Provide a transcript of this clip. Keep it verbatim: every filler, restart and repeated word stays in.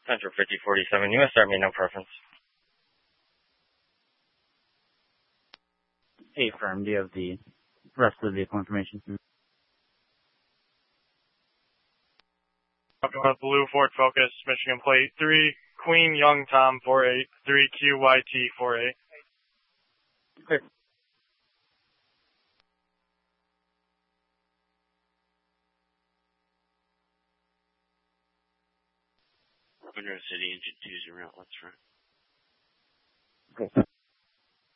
Central fifty forty-seven, U S Army, no preference. Hey, firm, do you have the rest of the vehicle information? Blue Ford Focus, Michigan plate three, Queen Young Tom four eight, three Q Y T four eight. Clear. Monroe City, engine two zero, let's run. Okay.